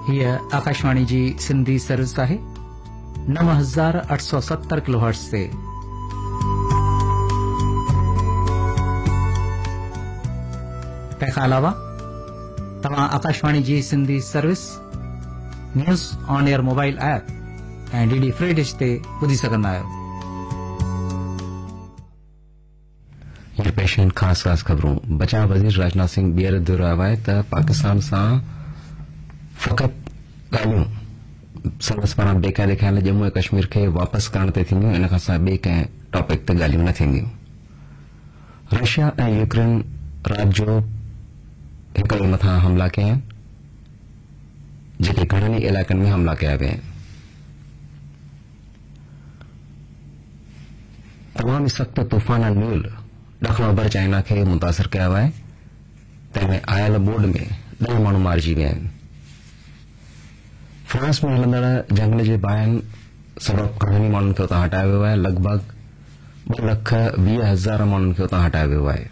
हीअ आकाशवाणी जी सिंधी सर्विस आहे 9870 किलोहर्ट्ज़ ते। तंहिंखां अलावा तव्हां आकाशवाणी जी Sindhi service news on air mobile app ऐं डीडी फ्री डिश ते ॿुधी सघंदा आहियो। ये पेशन खास खबरूं। बचाव वजीर राजनाथ सिंह ॿीहर दुहिरायो आहे त पाकिस्तान सां फ़क़ति ॻाल्हियूं संदसि पारां बेक़ाइदे ख़्याल जम्मू ऐं कश्मीर खे वापसि करण ते थींदियूं, इन खां सवाइ ॿिए कंहिं टॉपिक ते ॻाल्हियूं न थींदियूं। रशिया ऐं यूक्रेन राति जो हिक ॿिए मथां हमला कया आहिनि, जेके घणनि ई इलाइक़नि में हमला कया विया आहिनि। तमामु सख़्त तूफ़ान न्यूल ॾखण ओभर चाइना खे मुतासिर कयो आहे। तंहिंमें आयल ॿोॾ में 10 माण्हू मारिजी विया आहिनि। फ्रांस में हलंदड़ जंगल जे बाहिनि सबबि घणनि माण्हुनि खे उतां हटायो वियो आहे। लॻभॻि 2,20,000 माण्हुनि खे उतां हटायो वियो आहे।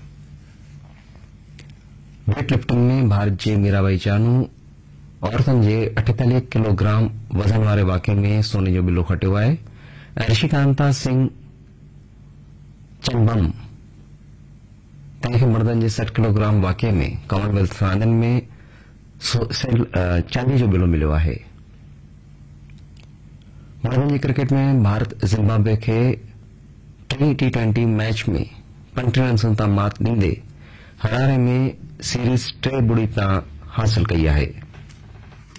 वेट लिफ्टिंग में भारत जे मीराबाई चानू औरतुनि जे 48 किलोग्राम वज़न वारे वाक़े में सोने जो बिलो खटियो आहे ऐं ऋषिकांता सिंह चंबम तंहिंखे मर्दनि जे 60 किलोग्राम वाक़े में कॉमनवेल्थ रांदियुनि में चांदी जो बिलो मिलियो आहे। मर्दनि जी क्रिकेट में भारत ज़िम्बाब्वे खे T20 मैच में 35 रन तां मात ॾींदे हरारे में सीरीज़ 3-0 तां हासिल कई आहे।